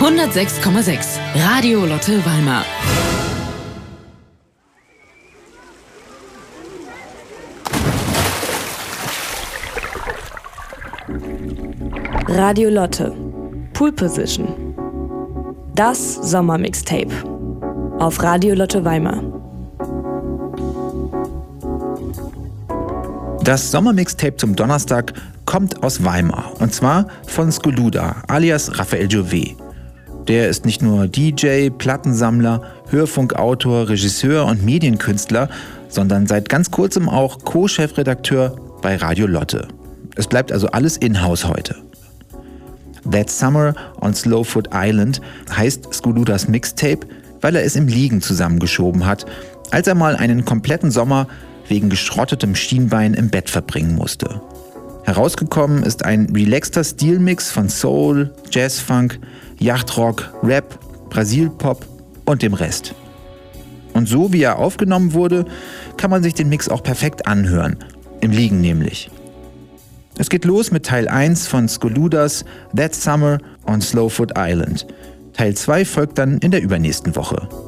106,6 Radio Lotte Weimar. Radio Lotte. Pool Position. Das Sommermixtape. Auf Radio Lotte Weimar. Das Sommermixtape zum Donnerstag kommt aus Weimar. Und zwar von Skoluda, alias Raphael Jouvet. Der ist nicht nur DJ, Plattensammler, Hörfunkautor, Regisseur und Medienkünstler, sondern seit ganz kurzem auch Co-Chefredakteur bei Radio Lotte. Es bleibt also alles in-house heute. That Summer on Slowfoot Island heißt Skoludas Mixtape, weil er es im Liegen zusammengeschoben hat, als er mal einen kompletten Sommer wegen geschrottetem Schienbein im Bett verbringen musste. Herausgekommen ist ein relaxter Stilmix von Soul, Jazzfunk, Yachtrock, Rap, Brasilpop und dem Rest. Und so wie er aufgenommen wurde, kann man sich den Mix auch perfekt anhören, im Liegen nämlich. Es geht los mit Teil 1 von Skoludas That Summer on Slowfoot Island. Teil 2 folgt dann in der übernächsten Woche.